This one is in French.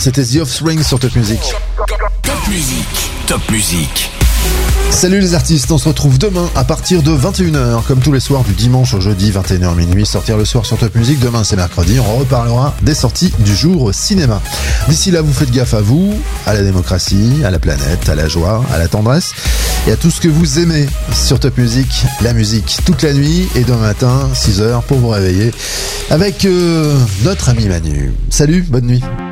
C'était The Offspring sur Top Music. Top Music. Top Music. Salut les artistes, on se retrouve demain à partir de 21h, comme tous les soirs du dimanche au jeudi, 21h minuit, sortir le soir sur Top Music. Demain c'est mercredi, on reparlera des sorties du jour au cinéma. D'ici là, vous faites gaffe à vous, à la démocratie, à la planète, à la joie, à la tendresse et à tout ce que vous aimez sur Top Music. La musique toute la nuit et demain matin, 6h pour vous réveiller avec notre ami Manu. Salut, bonne nuit.